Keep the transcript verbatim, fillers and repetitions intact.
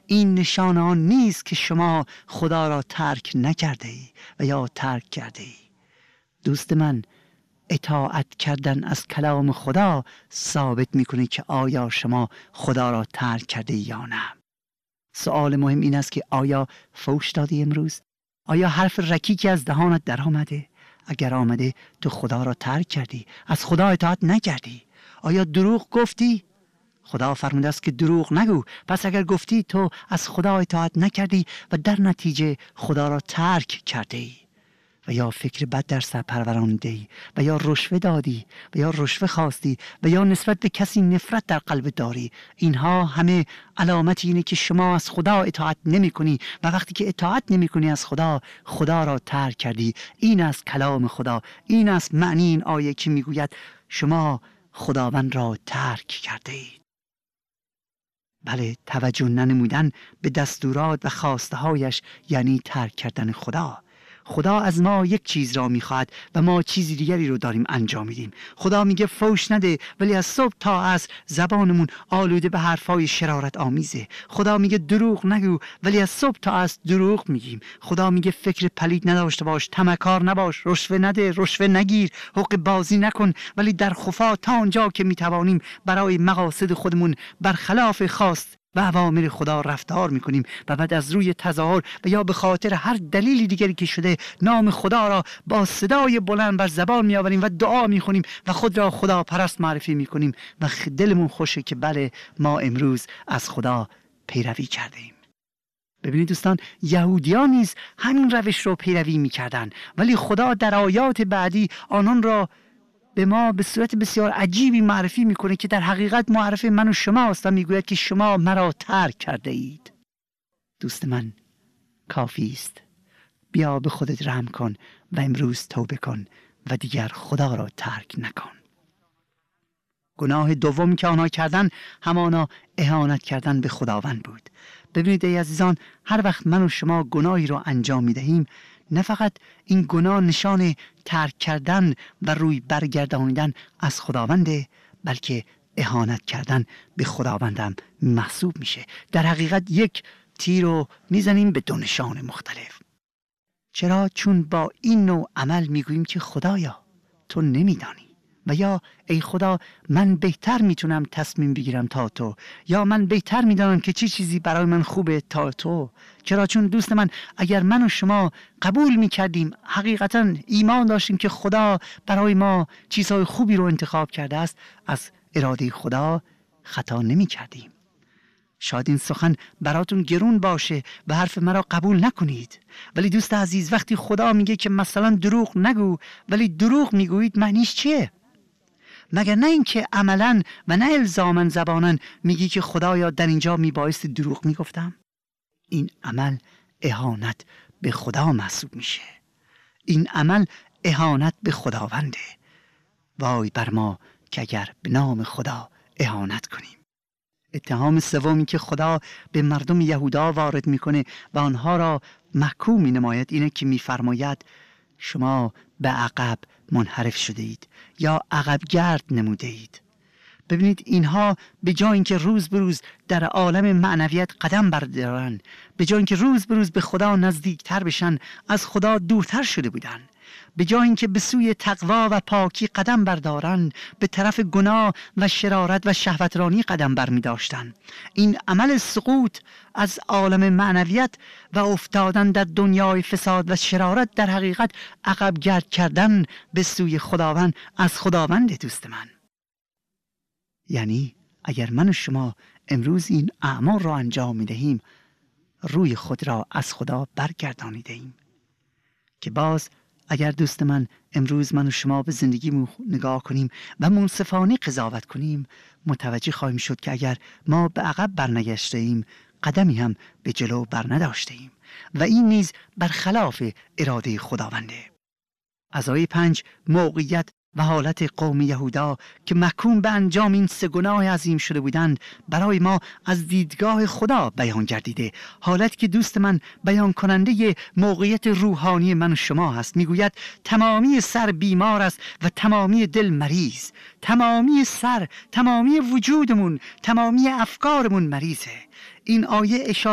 این نشانه آن نیست که شما خدا را ترک نکرده ای و یا ترک کرده ای. دوست من، اطاعت کردن از کلام خدا ثابت میکنه که آیا شما خدا را ترک کرده ای یا نه. سوال مهم این است که آیا فوش دادی امروز؟ آیا حرف رکیکی از دهانت در آمده؟ اگر آمده تو خدا را ترک کردی، از خدا اطاعت نکردی. آیا دروغ گفتی؟ خدا فرموده است که دروغ نگو. پس اگر گفتی تو از خدا اطاعت نکردی و در نتیجه خدا را ترک کرده ای و یا فکر بد در سر پرورانیده ای و یا رشوه دادی و یا رشوه خواستی و یا نسبت به کسی نفرت در قلب داری، اینها همه علامت اینه که شما از خدا اطاعت نمی کنی و وقتی که اطاعت نمی کنی از خدا، خدا را ترک کردی. این است کلام خدا، این است معنی این آیه که میگوید شما خداوند را ترک کرده اید. بله، توجه ننمودن به دستورات و خواسته هایش یعنی ترک کردن خدا. خدا از ما یک چیز را میخواهد و ما چیزی دیگری رو داریم انجام میدیم. خدا میگه فوش نده، ولی از صبح تا عصر زبانمون آلوده به حرفای شرارت آمیزه. خدا میگه دروغ نگو، ولی از صبح تا عصر دروغ میگیم. خدا میگه فکر پلید نداشته باش، طمعکار نباش، رشوه نده، رشوه نگیر، حق بازی نکن، ولی در خفا تا آنجا که میتوانیم برای مقاصد خودمون برخلاف خواست و اوامر خدا رفتار میکنیم و بعد از روی تظاهر و یا به خاطر هر دلیلی دیگری که شده نام خدا را با صدای بلند بر زبان میآوریم و دعا میخونیم و خود را خدا پرست معرفی میکنیم و دلمون خوشه که بله ما امروز از خدا پیروی کردیم. ببینید دوستان، یهودیان نیز همین روش رو پیروی میکردن، ولی خدا در آیات بعدی آنان را به ما به صورت بسیار عجیبی معرفی میکنه که در حقیقت معرف من و شما است و میگوید که شما مرا ترک کرده اید. دوست من، کافی است. بیا به خودت رحم کن و امروز توبه کن و دیگر خدا را ترک نکن. گناه دوم که آنها کردن همانا اهانت کردن به خداوند بود. ببینید ای عزیزان، هر وقت من و شما گناهی را انجام میدهیم، نه فقط این گناه نشان ترک کردن و روی برگردانیدن از خداونده، بلکه اهانت کردن به خداوندم محسوب میشه. در حقیقت یک تیر رو میزنیم به دو نشان مختلف. چرا؟ چون با این نوع عمل میگوییم که خدایا تو نمیدانی، و یا ای خدا من بهتر میتونم تصمیم بگیرم تا تو، یا من بهتر میدانم که چی چیزی برای من خوبه تا تو. چرا؟ چون دوست من اگر من و شما قبول میکردیم، حقیقتا ایمان داشتیم که خدا برای ما چیزهای خوبی رو انتخاب کرده است، از اراده خدا خطا نمیکردیم. شاید این سخن براتون گرون باشه و حرف مرا قبول نکنید، ولی دوست عزیز وقتی خدا میگه که مثلا دروغ نگو ولی دروغ میگویید، معنیش چیه؟ مگر نه اینکه عملاً و نه الزاماً زباناً میگی که خدایا در اینجا میبایست دروغ میگفتم؟ این عمل اهانت به خدا محسوب میشه. این عمل اهانت به خداونده. وای بر ما که اگر به نام خدا اهانت کنیم. اتهام سومی که خدا به مردم یهودا وارد میکنه و آنها را محکوم مینماید اینه که میفرماید شما به عقب منحرف شده اید یا عقب گرد نموده اید. ببینید اینها به جای اینکه روز به روز در عالم معنویت قدم بردارن، به جای اینکه روز به روز به خدا نزدیکتر بشن، از خدا دورتر شده بودن. به جای اینکه به سوی تقوا و پاکی قدم بردارن، به طرف گناه و شرارت و شهوترانی قدم برمی داشتن. این عمل سقوط از عالم معنویت و افتادن در دنیای فساد و شرارت در حقیقت عقب گرد کردن به سوی خداوند از خداوند. دوست من، یعنی اگر من و شما امروز این اعمال را انجام می دهیم، روی خود را از خدا برگردانیده ایم. که باز اگر دوست من امروز من و شما به زندگی نگاه کنیم و منصفانه قضاوت کنیم، متوجه خواهیم شد که اگر ما به عقب برنگشته ایم، قدمی هم به جلو برنداشته ایم و این نیز برخلاف اراده خداونده. از آیه پنج موقعیت و حالت قوم یهودا که محکوم به انجام این سه گناه عظیم شده بودند برای ما از دیدگاه خدا بیان گردیده. حالت که دوست من بیان کننده موقعیت روحانی من و شما هست. میگوید تمامی سر بیمار است و تمامی دل مریض. تمامی سر، تمامی وجودمون، تمامی افکارمون مریضه. این آیه اشاره